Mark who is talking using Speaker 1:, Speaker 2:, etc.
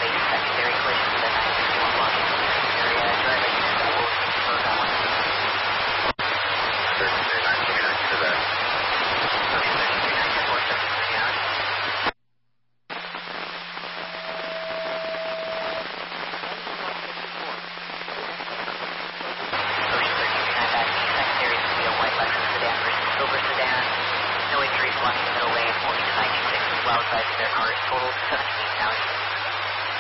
Speaker 1: have a secondary collision with a 961 blocking the area. Driver unit that will close that one.
Speaker 2: Ocean 3929 to that.
Speaker 1: Ocean 3929 to 4739. Ocean 1329 back. The secondary is going to be a white Lexus sedan versus silver sedan. No injuries, blocking the middle lane, only to 96 as well, driving their cars, total 17,000.